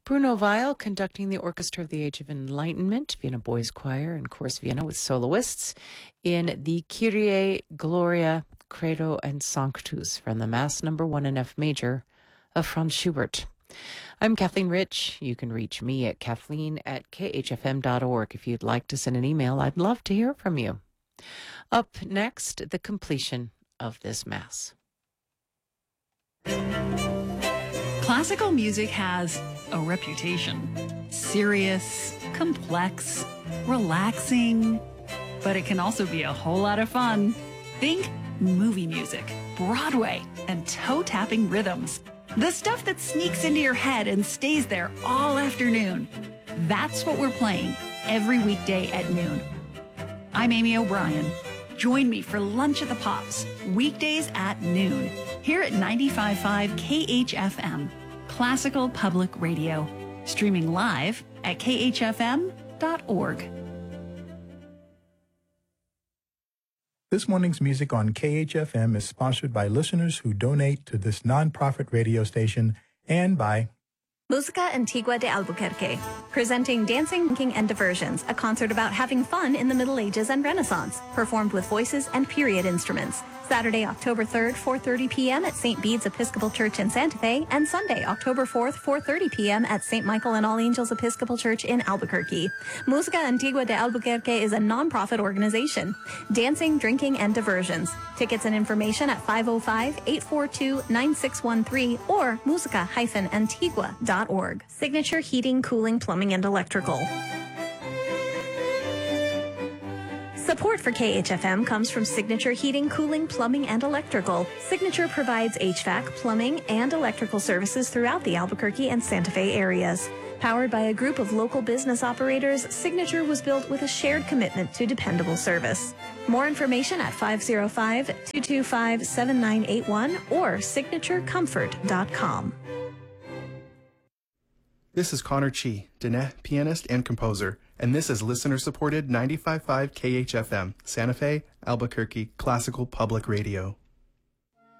Bruno Weil conducting the Orchestra of the Age of Enlightenment, Vienna Boys Choir, and Chorus Vienna with soloists in the Kyrie, Gloria, Credo, and Sanctus from the Mass No. 1 in F major of Franz Schubert. I'm Kathleen Rich. You can reach me at kathleen@khfm.org. If you'd like to send an email, I'd love to hear from you. Up next, the completion of this Mass. Classical music has a reputation. Serious, complex, relaxing, but it can also be a whole lot of fun. Think movie music, Broadway, and toe-tapping rhythms. The stuff that sneaks into your head and stays there all afternoon. That's what we're playing every weekday at noon. I'm Amy O'Brien. Join me for Lunch at the Pops, weekdays at noon, here at 95.5 KHFM, Classical Public Radio, streaming live at khfm.org. This morning's music on KHFM is sponsored by listeners who donate to this nonprofit radio station and by Música Antigua de Albuquerque, presenting Dancing, Drinking, and Diversions, a concert about having fun in the Middle Ages and Renaissance, performed with voices and period instruments. Saturday, October 3rd, 4:30 p.m. at St. Bede's Episcopal Church in Santa Fe, and Sunday, October 4th, 4:30 p.m. at St. Michael and All Angels Episcopal Church in Albuquerque. Música Antigua de Albuquerque is a nonprofit organization. Dancing, Drinking, and Diversions. Tickets and information at 505-842-9613 or musica-antigua.org. Signature Heating, Cooling, Plumbing, and Electrical. Support for KHFM comes from Signature Heating, Cooling, Plumbing, and Electrical. Signature provides HVAC, plumbing, and electrical services throughout the Albuquerque and Santa Fe areas. Powered by a group of local business operators, Signature was built with a shared commitment to dependable service. More information at 505-225-7981 or signaturecomfort.com. This is Connor Chi, Diné, pianist and composer, and this is listener-supported 95.5 KHFM, Santa Fe, Albuquerque, Classical Public Radio.